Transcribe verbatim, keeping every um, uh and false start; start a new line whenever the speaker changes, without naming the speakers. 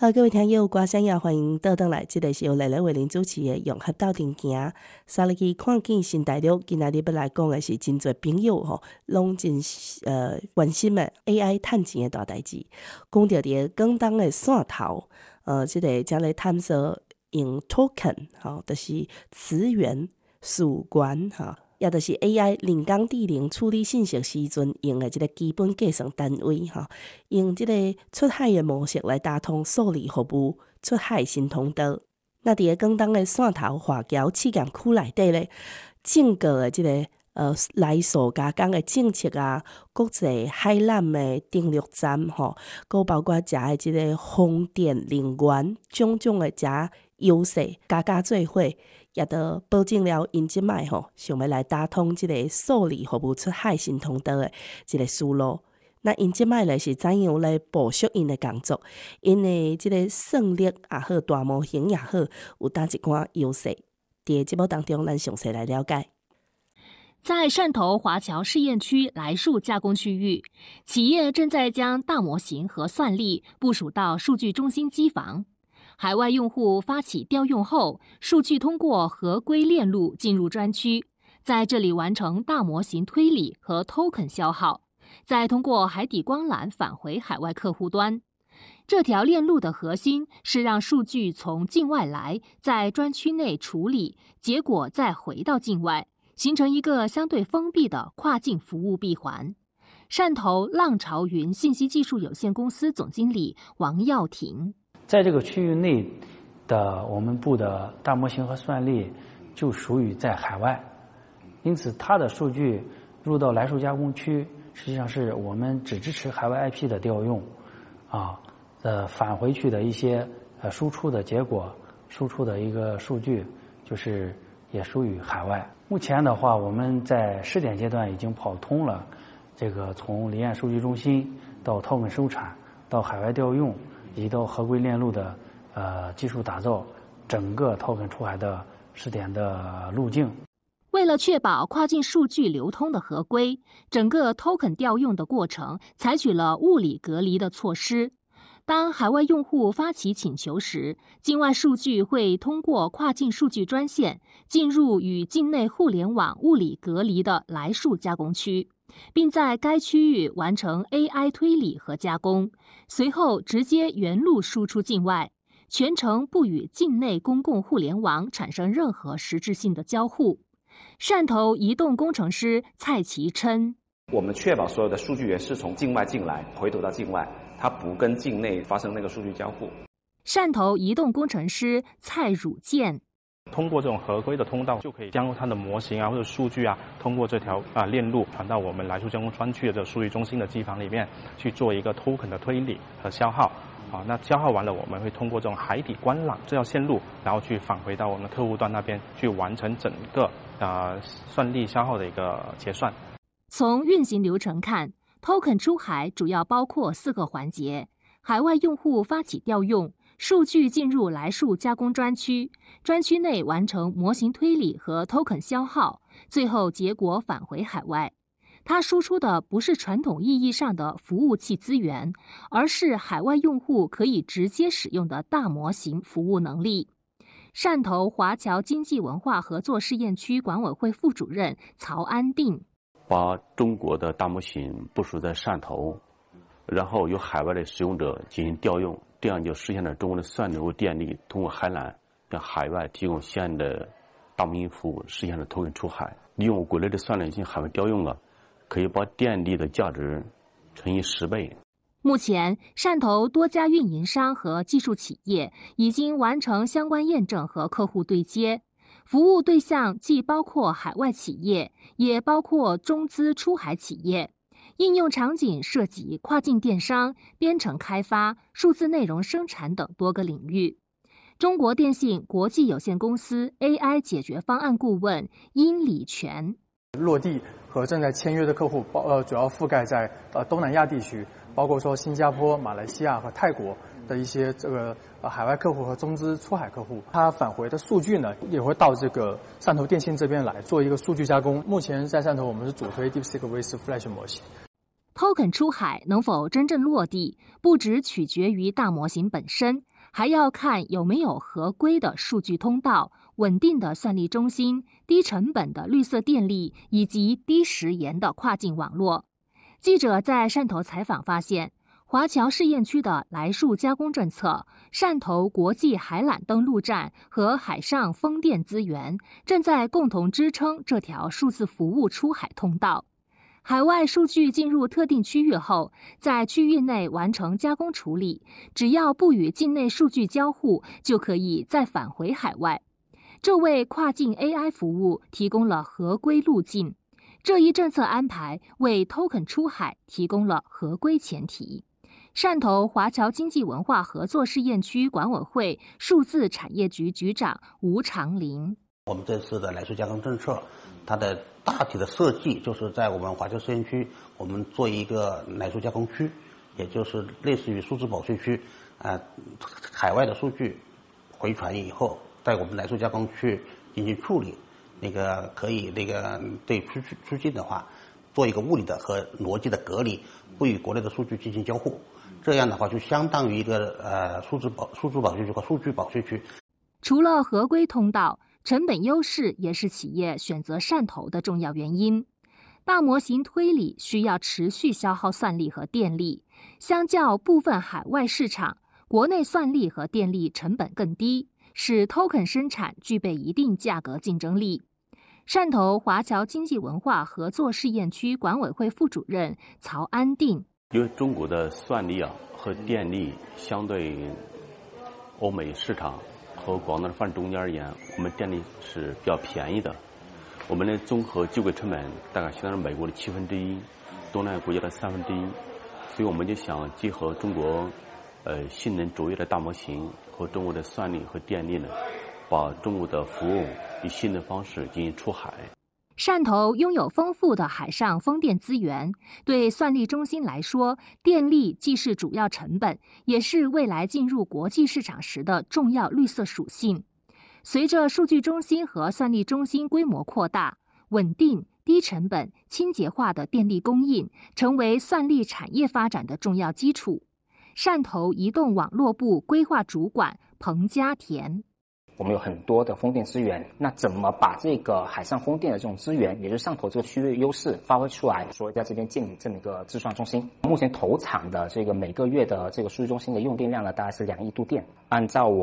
好，各位听友，歌声也欢迎倒转来，这个是由丽丽为您主持的融合斗阵行。三日去看见新大陆，今仔日要来讲的是真侪朋友吼，拢真呃关心的 A I 趁钱的大代志。讲到伫广东的线头，呃，这个将来探索用 token 吼，就是词源、事源吼。也就是 A I 人工智能处理信息时阵用的这个基本计算单位吼，用这个出海的模式来打通数理服务出海新通道。那伫个广东的线头华侨试验区内底咧，整个的这个呃来数加工的政策啊，国际海缆的登陆站吼，佮包括遮的这个风电能源种种的遮优势加加做伙。也都保证了因即摆吼，想要来打通即个数理服务出海新通道的即个思路。那因即摆咧是怎样来部署因的工作？因的即个算力也好，大模型也好，有当一寡优势。伫节目当中，咱详细来了解。
在汕头华侨试验区来数加工区域，企业正在将大模型和算力部署到数据中心机房。海外用户发起调用后，数据通过合规链路进入专区，在这里完成大模型推理和 token 消耗，再通过海底光缆返回海外客户端。这条链路的核心是让数据从境外来，在专区内处理，结果再回到境外，形成一个相对封闭的跨境服务闭环。汕头浪潮云信息技术有限公司总经理王耀庭。
在这个区域内的我们部的大模型和算力就属于在海外，因此它的数据入到来数加工区，实际上是我们只支持海外 I P 的调用，啊，呃，返回去的一些呃输出的结果、输出的一个数据，就是也属于海外。目前的话，我们在试点阶段已经跑通了这个从离岸数据中心到 token 生产到海外调用。以及到合规链路的呃技术打造，整个 token 出海的试点的路径。
为了确保跨境数据流通的合规，整个 token 调用的过程采取了物理隔离的措施。当海外用户发起请求时，境外数据会通过跨境数据专线进入与境内互联网物理隔离的来数加工区，并在该区域完成 A I 推理和加工，随后直接原路输出境外，全程不与境内公共互联网产生任何实质性的交互。汕头移动工程师蔡其琛：
我们确保所有的数据源是从境外进来，回吐到境外，它不跟境内发生那个数据交互。
汕头移动工程师蔡汝健：
通过这种合规的通道，就可以将它的模型啊或者数据啊，通过这条啊链路传到我们来数加工专区的这个数据中心的机房里面去做一个 token 的推理和消耗。啊，那消耗完了，我们会通过这种海底光缆这条线路，然后去返回到我们的客户端那边，去完成整个啊、呃、算力消耗的一个结算。
从运行流程看 ，token 出海主要包括四个环节：海外用户发起调用。数据进入来数加工专区，专区内完成模型推理和 token 消耗，最后结果返回海外。它输出的不是传统意义上的服务器资源，而是海外用户可以直接使用的大模型服务能力。汕头华侨经济文化合作试验区管委会副主任曹安定：
把中国的大模型部署在汕头，然后由海外的使用者进行调用，这样就实现了中国的算力和电力通过海缆向海外提供相应的大模型服务，实现了 token 出海。利用国内的算力进行海外调用了，可以把电力的价值乘以十倍。
目前，汕头多家运营商和技术企业已经完成相关验证和客户对接，服务对象既包括海外企业，也包括中资出海企业。应用场景涉及跨境电商、编程开发、数字内容生产等多个领域。中国电信国际有限公司 A I 解决方案顾问殷礼全：
落地和正在签约的客户，包呃主要覆盖在呃东南亚地区，包括说新加坡、马来西亚和泰国的一些这个呃海外客户和中资出海客户。它返回的数据呢，也会到这个汕头电信这边来做一个数据加工。目前在汕头，我们是主推 DeepSeek with Flash 模型。
token 出海能否真正落地，不只取决于大模型本身， 还要看有没有合规的数据通道、稳定的算力中心、低成本的绿色电力以及低时延的跨境网络。记者在汕头采访发现，华侨试验区的来树加工政策、汕头国际海缆登陆站和海上风电资源正在共同支撑这条数字服务出海通道。海外数据进入特定区域后，在区域内完成加工处理，只要不与境内数据交互，就可以再返回海外。这为跨境 A I 服务提供了合规路径。这一政策安排为 token 出海提供了合规前提。汕头华侨经济文化合作试验区管委会数字产业局局长吴长林：
我们这次的来树加工政策，它的大体的设计就是在我们华侨试验区，我们做一个来树加工区，也就是类似于数字保税区。啊、呃，海外的数据回传以后，在我们来树加工区进行处理。那个可以，那个对出去出境的话，做一个物理的和逻辑的隔离，不与国内的数据进行交互。这样的话，就相当于一个呃数字保数字保税区和数据保税区。
除了合规通道，成本优势也是企业选择汕头的重要原因。大模型推理需要持续消耗算力和电力，相较部分海外市场，国内算力和电力成本更低，使 token 生产具备一定价格竞争力。汕头华侨经济文化合作试验区管委会副主任曹安定：
因为中国的算力啊和电力相对欧美市场和广大的发展中间而言，我们电力是比较便宜的。我们的综合机柜成本大概相当于美国的七分之一，东南亚国家的三分之一，所以我们就想结合中国呃性能卓越的大模型和中国的算力和电力呢，把中国的服务以新的方式进行出海。
汕头拥有丰富的海上风电资源，对算力中心来说，电力既是主要成本，也是未来进入国际市场时的重要绿色属性。随着数据中心和算力中心规模扩大，稳定、低成本、清洁化的电力供应成为算力产业发展的重要基础。汕头移动网络部规划主管彭家田：
我们有很多的风电资源，那怎么把这个海上风电的这种资源，也就是汕头这个区域的优势发挥出来？所以在这边建立这么一个自算中心。目前投产的这个每个月的这个数据中心的用电量呢，大概是两亿度电。按照我